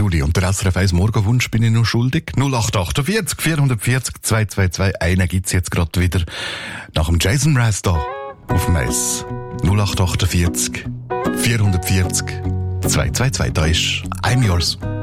Juli. Und der SRF 1 Morgenwunsch bin ich noch schuldig. 0848 440 222. Einen gibt's jetzt gerade wieder nach dem Jason Mraz da auf dem Eis. 0848 440 222. Da ist I'm Yours.